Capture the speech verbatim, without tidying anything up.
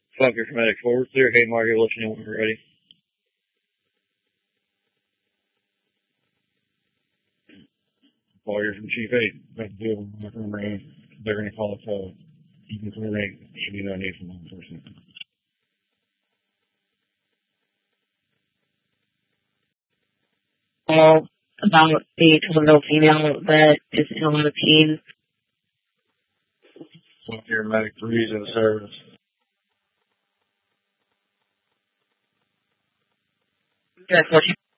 Fucker from Medic forward clear. Hey, Mario, let you know when we're ready. Mario from Chief eight. That's the deal with the range. They're going to call it uh, even clear range. Should be no need for law enforcement. All about the twelve-year-old female that is ill on the team. What your Medic three is in service. That's what